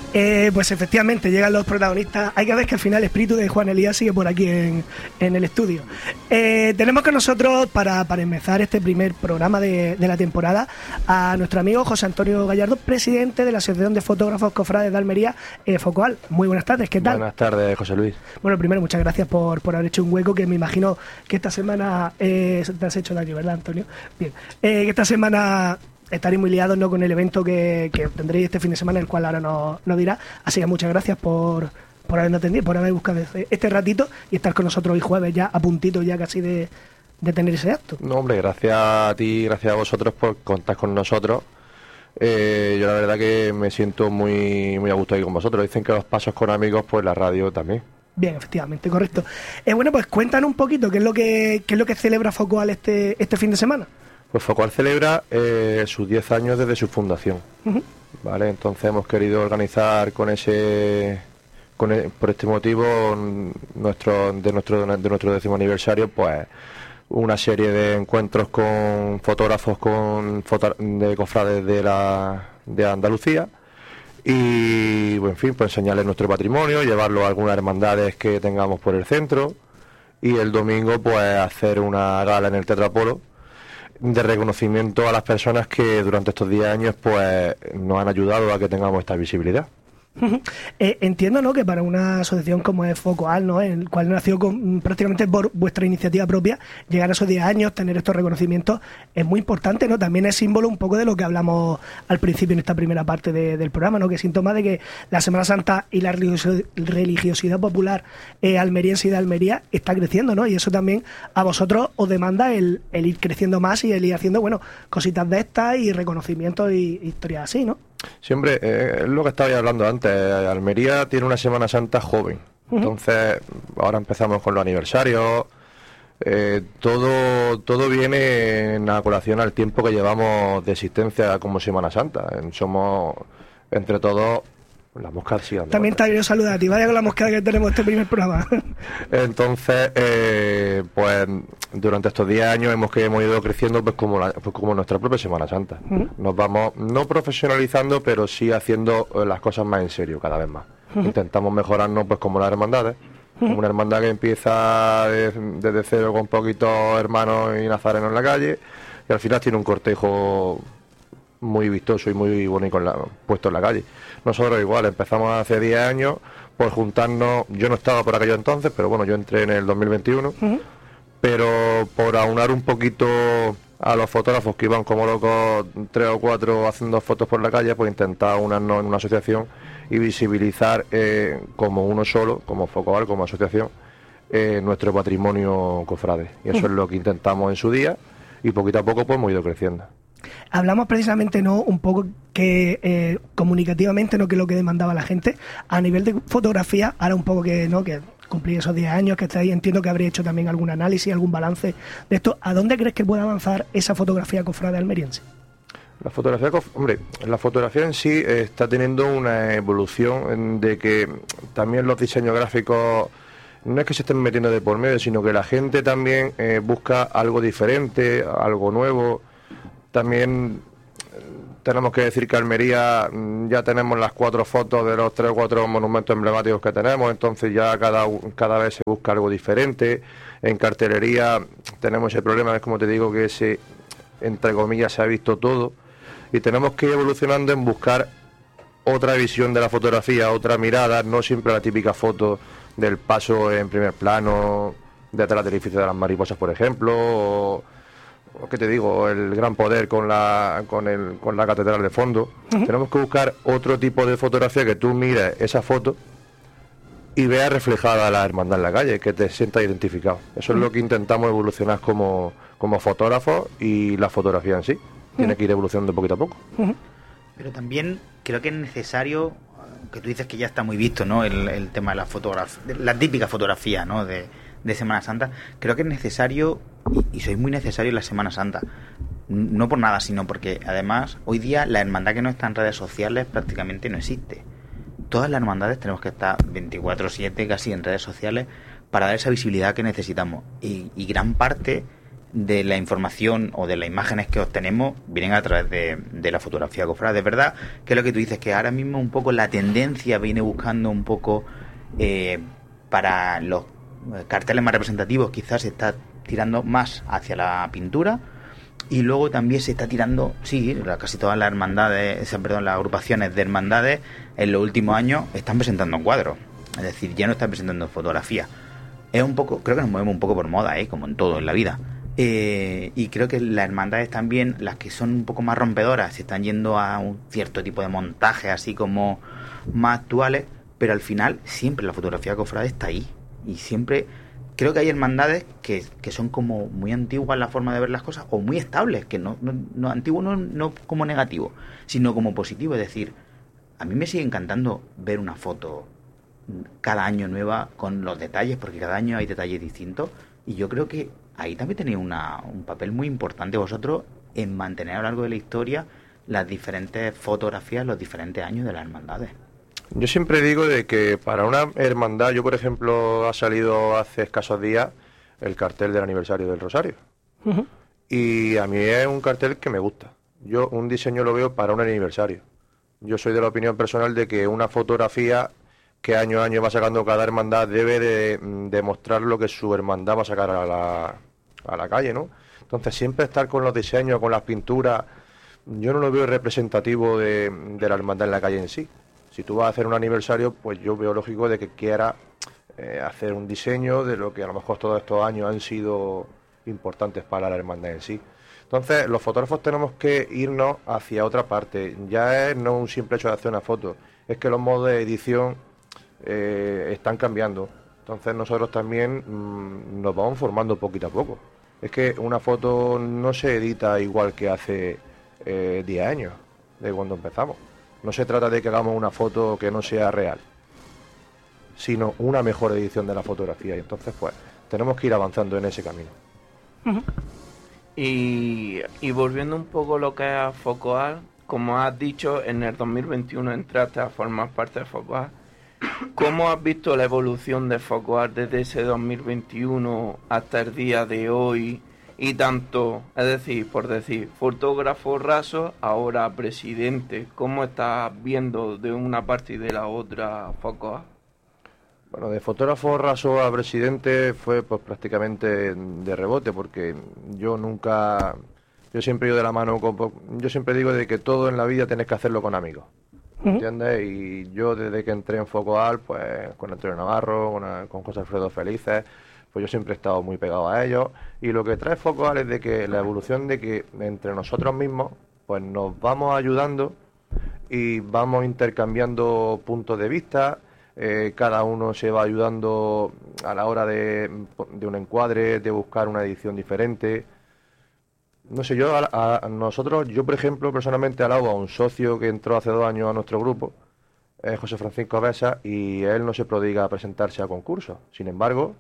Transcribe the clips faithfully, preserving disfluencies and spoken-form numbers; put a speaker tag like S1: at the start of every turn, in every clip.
S1: Eh, pues efectivamente llegan los protagonistas. Hay que ver que al final el espíritu de Juan Elías sigue por aquí en, en el estudio. Eh, tenemos con nosotros, para, para empezar este primer programa de, de la temporada, a nuestro amigo José Antonio Gallardo, presidente de la Asociación de Fotógrafos Cofrades de Almería, eh, Focoal. Muy buenas tardes, ¿qué tal?
S2: Buenas tardes, José Luis.
S1: Bueno, primero, muchas gracias por, por haber hecho un hueco, que me imagino que esta semana eh, te has hecho daño, ¿verdad, Antonio? Bien, eh, que esta semana estaréis muy liados, ¿no?, con el evento que, que tendréis este fin de semana, el cual ahora nos, nos dirá. Así que muchas gracias por, por habernos atendido, por haber buscado este, este ratito y estar con nosotros hoy jueves, ya a puntito ya casi de, de tener ese acto.
S2: No, hombre, gracias a ti, gracias a vosotros por contar con nosotros. Eh, yo la verdad que me siento muy, muy a gusto ahí con vosotros. Dicen que los pasos con amigos, pues la radio también.
S1: Bien, efectivamente, correcto. Eh, bueno, pues cuéntanos un poquito qué es lo que, qué es lo que celebra Focoal este, este fin de semana.
S2: Pues Focoal celebra eh, sus diez años desde su fundación, uh-huh. ¿Vale? Entonces hemos querido organizar con ese, con el, por este motivo nuestro de nuestro de nuestro décimo aniversario, pues una serie de encuentros con fotógrafos con foto, de cofrades de la de Andalucía y, en fin, pues enseñarles nuestro patrimonio, llevarlo a algunas hermandades que tengamos por el centro y el domingo pues hacer una gala en el Teatro Apolo de reconocimiento a las personas que durante estos diez años pues nos han ayudado a que tengamos esta visibilidad.
S1: Eh, entiendo, ¿no?, que para una asociación como es Focoal, ¿no?, en el cual nació con, prácticamente por vuestra iniciativa propia, llegar a esos diez años, tener estos reconocimientos, es muy importante, ¿no? También es símbolo un poco de lo que hablamos al principio en esta primera parte de, del programa, ¿no?, que es síntoma de que la Semana Santa y la religiosidad popular eh, almeriense y de Almería está creciendo, ¿no? Y eso también a vosotros os demanda el, el ir creciendo más y el ir haciendo, bueno, cositas de estas y reconocimientos y historias así, ¿no?
S2: Siempre, eh, es lo que estaba hablando antes, Almería tiene una Semana Santa joven, uh-huh. Entonces ahora empezamos con los aniversarios, eh, todo todo viene en la colación al tiempo que llevamos de existencia como Semana Santa. Somos, entre todos, las moscas sí andando.
S1: También te quiero saludar a ti, vaya con la moscada que tenemos este primer programa.
S2: Entonces, eh, pues durante estos diez años hemos que hemos ido creciendo pues como la, pues como nuestra propia Semana Santa. Uh-huh. Nos vamos no profesionalizando, pero sí haciendo las cosas más en serio cada vez más. Uh-huh. Intentamos mejorarnos pues como las hermandades. Uh-huh. Como una hermandad que empieza de, desde cero con poquitos hermanos y nazarenos en la calle y al final tiene un cortejo muy vistoso y muy bonito en la, puesto en la calle. Nosotros igual empezamos hace diez años por juntarnos, yo no estaba por aquello entonces, pero bueno, yo entré en el dos mil veintiuno, uh-huh. Pero por aunar un poquito a los fotógrafos que iban como locos tres o cuatro haciendo fotos por la calle, pues intentar unirnos en una asociación y visibilizar eh, como uno solo, como Focoal, como asociación, eh, nuestro patrimonio cofrade. Y eso uh-huh. es lo que intentamos en su día y poquito a poco pues hemos ido creciendo.
S1: Hablamos precisamente, ¿no?, un poco que eh, comunicativamente, ¿no?, que es lo que demandaba la gente a nivel de fotografía. Ahora un poco que, ¿no?, que cumplí esos diez años que estáis, entiendo que habría hecho también algún análisis, algún balance de esto. ¿A dónde crees que puede avanzar esa fotografía cofrade almeriense?
S2: La fotografía, hombre, la fotografía en sí eh, está teniendo una evolución de que también los diseños gráficos no es que se estén metiendo de por medio, sino que la gente también eh, busca algo diferente, algo nuevo. También tenemos que decir que Almería ya tenemos las cuatro fotos de los tres o cuatro monumentos emblemáticos que tenemos, entonces ya cada, cada vez se busca algo diferente. En cartelería tenemos ese problema, es como te digo, que se, entre comillas, se ha visto todo y tenemos que ir evolucionando en buscar otra visión de la fotografía, otra mirada, no siempre la típica foto del paso en primer plano detrás del edificio de las mariposas, por ejemplo, o ¿qué te digo? El gran poder con la con el con la catedral de fondo. Uh-huh. Tenemos que buscar otro tipo de fotografía que tú mires esa foto y veas reflejada la hermandad en la calle, que te sientas identificado. Eso uh-huh. es lo que intentamos evolucionar como, como fotógrafos y la fotografía en sí. Uh-huh. Tiene que ir evolucionando poquito a poco.
S3: Uh-huh. Pero también creo que es necesario, que tú dices que ya está muy visto, ¿no?, el, el tema de la fotografía, la típica fotografía, ¿no?, de de Semana Santa. Creo que es necesario, y, y soy muy necesario en la Semana Santa, no por nada, sino porque además hoy día la hermandad que no está en redes sociales prácticamente no existe. Todas las hermandades tenemos que estar veinticuatro siete casi en redes sociales para dar esa visibilidad que necesitamos, y, y gran parte de la información o de las imágenes que obtenemos vienen a través de, de la fotografía cofrade. De verdad que es lo que tú dices, que ahora mismo un poco la tendencia viene buscando un poco eh, para los carteles más representativos, quizás se está tirando más hacia la pintura, y luego también se está tirando, sí, casi todas las hermandades, perdón, las agrupaciones de hermandades en los últimos años están presentando cuadros, es decir, ya no están presentando fotografía. Es un poco, creo que nos movemos un poco por moda, ¿eh? Como en todo en la vida. Eh, y creo que las hermandades también, las que son un poco más rompedoras, se están yendo a un cierto tipo de montaje así como más actuales, pero al final siempre la fotografía cofrade está ahí. Y siempre creo que hay hermandades que, que son como muy antiguas la forma de ver las cosas, o muy estables, que no, no, no antiguo no, no como negativo, sino como positivo. Es decir, a mí me sigue encantando ver una foto cada año nueva con los detalles, porque cada año hay detalles distintos, y yo creo que ahí también tenéis una, un papel muy importante vosotros en mantener a lo largo de la historia las diferentes fotografías, los diferentes años de las hermandades.
S2: Yo siempre digo de que para una hermandad, yo por ejemplo, ha salido hace escasos días el cartel del aniversario del Rosario. Uh-huh. Y a mí es un cartel que me gusta. Yo un diseño lo veo para un aniversario. Yo soy de la opinión personal de que una fotografía que año a año va sacando cada hermandad debe de demostrar lo que su hermandad va a sacar a la, a la calle, ¿no? Entonces siempre estar con los diseños, con las pinturas, yo no lo veo representativo de, de la hermandad en la calle en sí. Si tú vas a hacer un aniversario, pues yo veo lógico de que quiera eh, hacer un diseño de lo que a lo mejor todos estos años han sido importantes para la hermandad en sí. Entonces los fotógrafos tenemos que irnos hacia otra parte. Ya es no un simple hecho de hacer una foto, es que los modos de edición eh, están cambiando. Entonces nosotros también mmm, nos vamos formando poquito a poco. Es que una foto no se edita igual que hace eh, diez años de cuando empezamos. No se trata de que hagamos una foto que no sea real, sino una mejor edición de la fotografía. Y entonces, pues, tenemos que ir avanzando en ese camino.
S4: Uh-huh. Y, y volviendo un poco a lo que es a Focoal, como has dicho, en el dos mil veintiuno entraste a formar parte de Focoal. ¿Cómo has visto la evolución de Focoal desde ese dos mil veintiuno hasta el día de hoy? Y tanto, es decir, por decir, fotógrafo raso, ahora presidente, ¿cómo estás viendo de una parte y de la otra Focoal?
S2: Bueno, de fotógrafo raso a presidente fue pues prácticamente de rebote, porque yo nunca, yo siempre he ido de la mano con, yo siempre digo de que todo en la vida tienes que hacerlo con amigos, ¿entiendes? Y yo desde que entré en Focoal, pues con Antonio Navarro, con, con José Alfredo Felices, pues yo siempre he estado muy pegado a ellos, y lo que trae Focoal es de que la evolución de que entre nosotros mismos pues nos vamos ayudando y vamos intercambiando puntos de vista, eh, cada uno se va ayudando a la hora de, de un encuadre, de buscar una edición diferente. No sé, yo a, a nosotros, yo por ejemplo personalmente alabo a un socio que entró hace dos años a nuestro grupo, eh, José Francisco Besa, y él no se prodiga a presentarse a concursos. Sin embargo,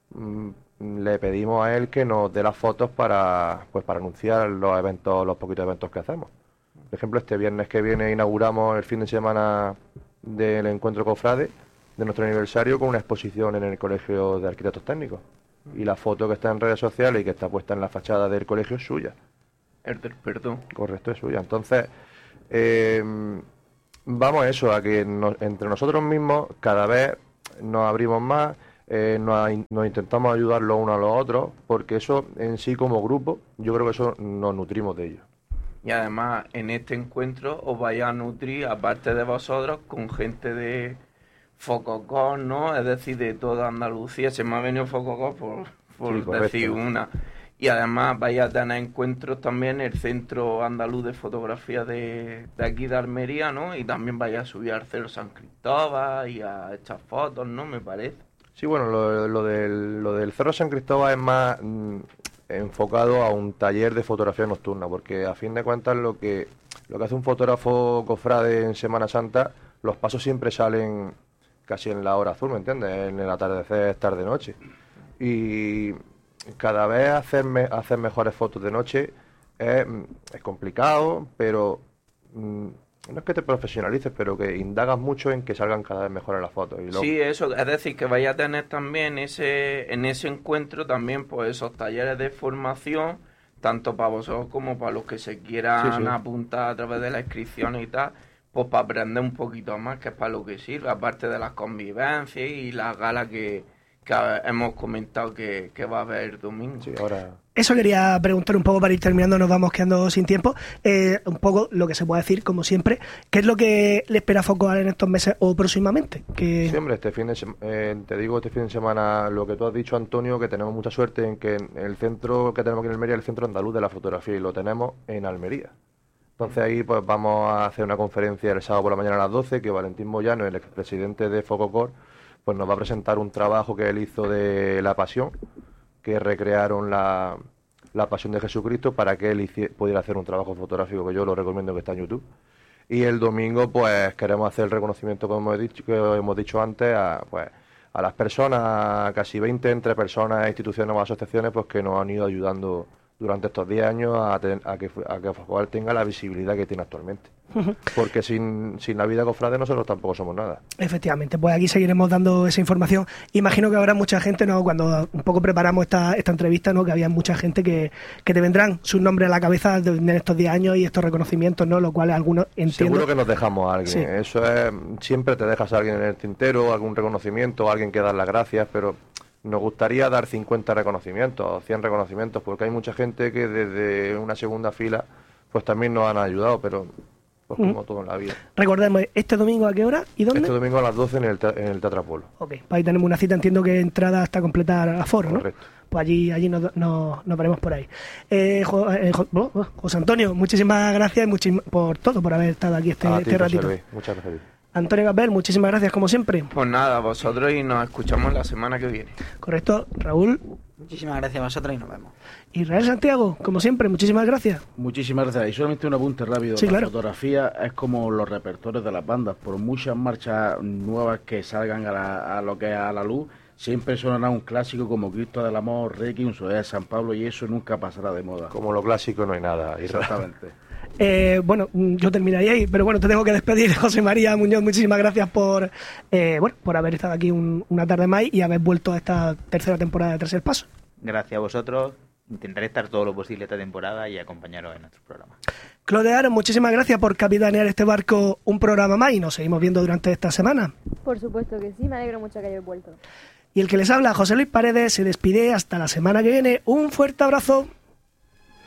S2: le pedimos a él que nos dé las fotos para pues para anunciar los eventos, los poquitos eventos que hacemos. Por ejemplo, este viernes que viene inauguramos el fin de semana del encuentro cofrade de nuestro aniversario con una exposición en el Colegio de Arquitectos Técnicos, y la foto que está en redes sociales y que está puesta en la fachada del colegio es suya.
S4: El del perdón.
S2: Correcto, es suya. Entonces eh, vamos a eso, a que nos, entre nosotros mismos cada vez nos abrimos más. Eh, nos, nos intentamos ayudar los unos a los otros, porque eso en sí como grupo, yo creo que eso nos nutrimos de ello.
S4: Y además en este encuentro os vais a nutrir, aparte de vosotros, con gente de Fococol, ¿no? Es decir, de toda Andalucía. Se me ha venido Fococol por, por sí, decir una. Y además vais a tener encuentros también en el Centro Andaluz de Fotografía de, de aquí de Almería, ¿no? Y también vais a subir al Cerro San Cristóbal y a echar fotos, ¿no? Me parece.
S2: Sí, bueno, lo, lo, del, lo del Cerro San Cristóbal es más mm, enfocado a un taller de fotografía nocturna, porque a fin de cuentas lo que lo que hace un fotógrafo cofrade en Semana Santa, los pasos siempre salen casi en la hora azul, ¿me entiendes? En el atardecer, tarde-noche. Y cada vez hacer, me, hacer mejores fotos de noche es, es complicado, pero mm, no es que te profesionalices, pero que indagas mucho en que salgan cada vez mejores las fotos. Y luego...
S4: Sí, eso, es decir, que vaya a tener también ese en ese encuentro también pues esos talleres de formación, tanto para vosotros como para los que se quieran sí, sí. apuntar a través de la inscripción y tal, pues para aprender un poquito más, que es para lo que sirve, aparte de las convivencias y las galas que, que hemos comentado que, que va a haber el domingo.
S2: Sí, ahora...
S1: Eso quería preguntar un poco para ir terminando, nos vamos quedando sin tiempo. Eh, un poco lo que se puede decir, como siempre, ¿qué es lo que le espera a Focoal en estos meses o próximamente? Que...
S2: Sí, hombre, este fin de sema- eh, te digo este fin de semana lo que tú has dicho, Antonio, que tenemos mucha suerte en que el centro que tenemos aquí en Almería es el Centro Andaluz de la Fotografía y lo tenemos en Almería. Entonces ahí pues vamos a hacer una conferencia el sábado por la mañana a las doce, que Valentín Moyano, el expresidente de Fococor, pues nos va a presentar un trabajo que él hizo de La Pasión, que recrearon la, la Pasión de Jesucristo para que él hici- pudiera hacer un trabajo fotográfico, que yo lo recomiendo, que está en YouTube. Y el domingo pues queremos hacer el reconocimiento, como hemos dicho, que hemos dicho antes, a, pues, a las personas, casi veinte entre personas, instituciones o asociaciones, pues que nos han ido ayudando durante estos diez años a, ten, a que a que Focoal tenga la visibilidad que tiene actualmente. Porque sin, sin la vida cofrade nosotros tampoco somos nada.
S1: Efectivamente, pues aquí seguiremos dando esa información. Imagino que habrá mucha gente, ¿no? Cuando un poco preparamos esta, esta entrevista, ¿no? Que había mucha gente que, que te vendrán sus nombres a la cabeza de, en estos diez años y estos reconocimientos, ¿no? Lo cual algunos entiendo.
S2: Seguro que nos dejamos a alguien. Sí. Eso es, siempre te dejas a alguien en el tintero, algún reconocimiento, alguien que dar las gracias, pero nos gustaría dar cincuenta reconocimientos o cien reconocimientos, porque hay mucha gente que desde una segunda fila pues también nos han ayudado, pero pues como uh-huh. todo en la vida.
S1: Recordemos, ¿este domingo a qué hora y dónde?
S2: Este domingo a las doce en el, te- en el Teatro Apolo.
S1: Ok, pues ahí tenemos una cita, entiendo que entrada hasta completar aforo, ¿no?
S2: Correcto.
S1: Pues allí allí nos, nos, nos veremos por ahí. Eh, jo, eh, jo, oh, José Antonio, muchísimas gracias muchis- por todo, por haber estado aquí este,
S2: a
S1: este
S2: ti,
S1: ratito.
S2: José, muchas gracias.
S1: Antonio Capel, muchísimas gracias como siempre.
S4: Pues nada, vosotros y nos escuchamos la semana que viene.
S1: Correcto, Raúl.
S3: Muchísimas gracias a vosotros y nos vemos.
S1: Israel Santiago, como siempre, muchísimas gracias.
S5: Muchísimas gracias. Y solamente un apunte rápido.
S1: Sí,
S5: la
S1: claro.
S5: fotografía es como los repertorios de las bandas. Por muchas marchas nuevas que salgan a, la, a lo que es a la luz, siempre sonará un clásico como Cristo del Amor, Requiem, Soledad de San Pablo, y eso nunca pasará de moda.
S2: Como lo clásico no hay nada.
S5: Exactamente.
S1: Eh, bueno, yo terminaría ahí, pero bueno, te tengo que despedir, José María Muñoz. Muchísimas gracias por eh, bueno, por haber estado aquí un, una tarde más y haber vuelto a esta tercera temporada de Tras el Paso.
S3: Gracias a vosotros. Intentaré estar todo lo posible esta temporada y acompañaros en nuestro programa.
S1: Claudia Aaron, muchísimas gracias por capitanear este barco un programa más y nos seguimos viendo durante esta semana.
S6: Por supuesto que sí, me alegro mucho que hayáis vuelto.
S1: Y el que les habla, José Luis Paredes, se despide hasta la semana que viene. Un fuerte abrazo.